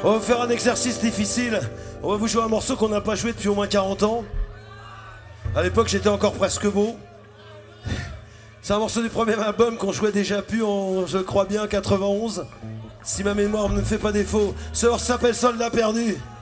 On va vous faire un exercice difficile. On va vous jouer un morceau qu'on n'a pas joué depuis au moins 40 ans. À l'époque, j'étais encore presque beau. C'est un morceau du premier album qu'on jouait déjà plus en, je crois bien, 91. Si ma mémoire ne me fait pas défaut. Ce morceau s'appelle Soldat perdu.